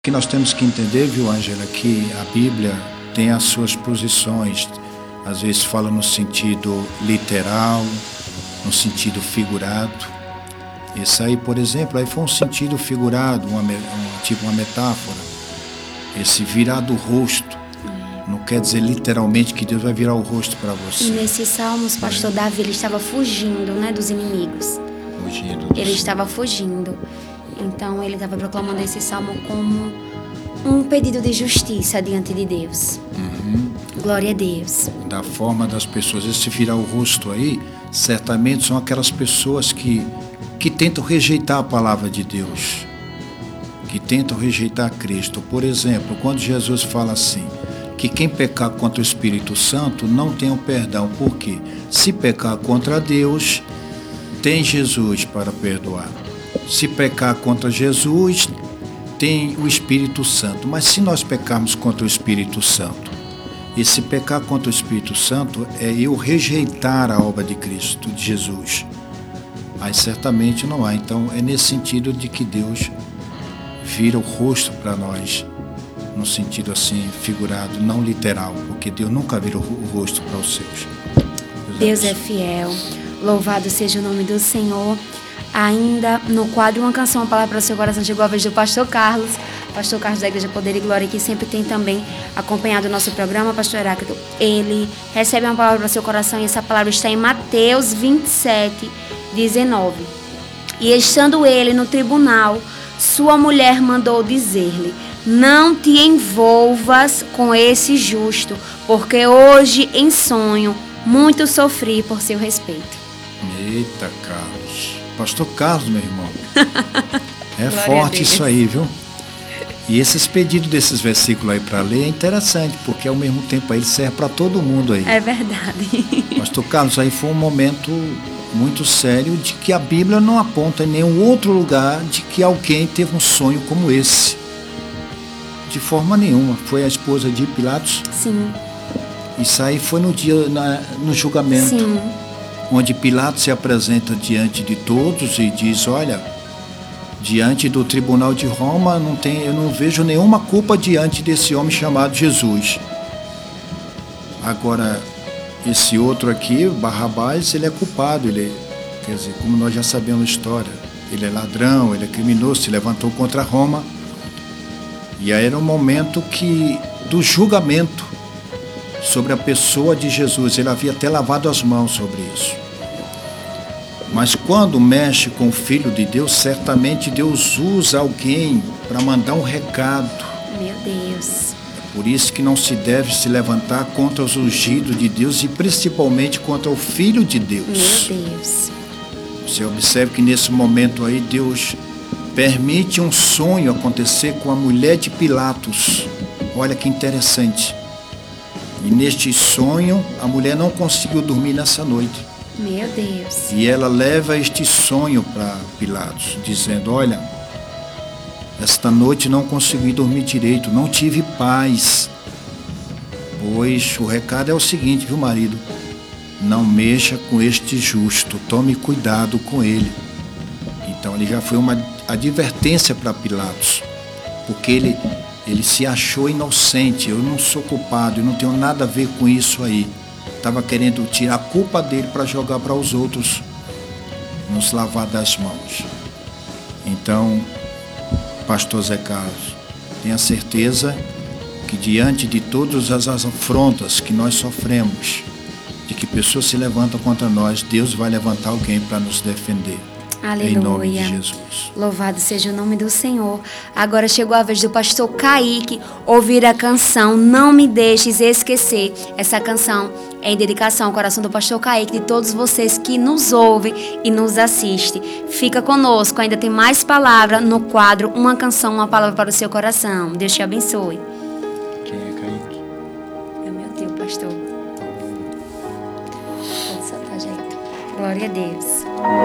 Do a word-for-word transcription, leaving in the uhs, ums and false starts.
O que nós temos que entender, viu, Ângela, que a Bíblia tem as suas posições. Às vezes fala no sentido literal, no sentido figurado. Esse aí, por exemplo, aí foi um sentido figurado, uma, um, tipo uma metáfora. Esse virar do rosto. Não quer dizer literalmente que Deus vai virar o rosto para você. E nesses salmos, pastor é. Davi, ele estava fugindo, né, dos inimigos. Fugindo dos... Ele estava fugindo. Então ele estava proclamando esse salmo como um pedido de justiça diante de Deus. Uhum. Glória a Deus. Da forma das pessoas, esse virar o rosto aí, certamente são aquelas pessoas que, que tentam rejeitar a palavra de Deus, que tentam rejeitar Cristo. Por exemplo, quando Jesus fala assim, que quem pecar contra o Espírito Santo não tem o perdão. Por quê? Se pecar contra Deus, tem Jesus para perdoar. Se pecar contra Jesus, tem o Espírito Santo. Mas se nós pecarmos contra o Espírito Santo, e se pecar contra o Espírito Santo é eu rejeitar a obra de Cristo, de Jesus. Aí certamente não há. Então é nesse sentido de que Deus vira o rosto para nós, no sentido assim figurado, não literal, porque Deus nunca vira o rosto para os seus. Deus é fiel. Louvado seja o nome do Senhor. Ainda no quadro Uma Canção, uma Palavra para o Seu Coração, chegou a vez do pastor Carlos. Pastor Carlos da Igreja Poder e Glória, que sempre tem também acompanhado o nosso programa, pastor Heráclito. Ele recebe uma palavra para o seu coração e essa palavra está em Mateus vinte e sete, dezenove. E estando ele no tribunal, sua mulher mandou dizer-lhe: não te envolvas com esse justo, porque hoje em sonho muito sofri por seu respeito. Eita, Carlos. Pastor Carlos, meu irmão. É forte isso aí, viu? E esses pedidos desses versículos aí para ler é interessante, porque ao mesmo tempo aí ele serve para todo mundo aí. É verdade. Pastor Carlos, aí foi um momento muito sério de que a Bíblia não aponta em nenhum outro lugar de que alguém teve um sonho como esse. De forma nenhuma. Foi a esposa de Pilatos? Sim. Isso aí foi no dia, na, no julgamento. Sim. Onde Pilatos se apresenta diante de todos e diz, olha, diante do tribunal de Roma, não tem, eu não vejo nenhuma culpa diante desse homem chamado Jesus. Agora, esse outro aqui, Barrabás, ele é culpado, ele, quer dizer, como nós já sabemos a história, ele é ladrão, ele é criminoso, se levantou contra Roma. E aí era um momento que, do julgamento sobre a pessoa de Jesus, ele havia até lavado as mãos sobre isso. Mas quando mexe com o Filho de Deus, certamente Deus usa alguém para mandar um recado. Meu Deus. É por isso que não se deve se levantar contra os ungidos de Deus e principalmente contra o Filho de Deus. Meu Deus. Você observa que nesse momento aí Deus permite um sonho acontecer com a mulher de Pilatos. Olha que interessante. E neste sonho, a mulher não conseguiu dormir nessa noite. Meu Deus. E ela leva este sonho para Pilatos, dizendo, olha, esta noite não consegui dormir direito, não tive paz. Pois o recado é o seguinte, viu, marido? Não mexa com este justo, tome cuidado com ele. Então ele já foi uma advertência para Pilatos, porque ele... Ele se achou inocente, eu não sou culpado, eu não tenho nada a ver com isso aí. Estava querendo tirar a culpa dele para jogar para os outros, nos lavar das mãos. Então, pastor Zé Carlos, tenha certeza que diante de todas as afrontas que nós sofremos, de que pessoas se levantam contra nós, Deus vai levantar alguém para nos defender. Aleluia. Em nome de Jesus. Louvado seja o nome do Senhor. Agora chegou a vez do pastor Kaique ouvir a canção Não Me Deixes Esquecer. Essa canção é em dedicação ao coração do pastor Kaique, de todos vocês que nos ouvem e nos assistem. Fica conosco, ainda tem mais palavra no quadro Uma Canção, uma Palavra para o Seu Coração. Deus te abençoe. Quem é Kaique? É meu tio, pastor. Pode soltar, gente. Glória a Deus.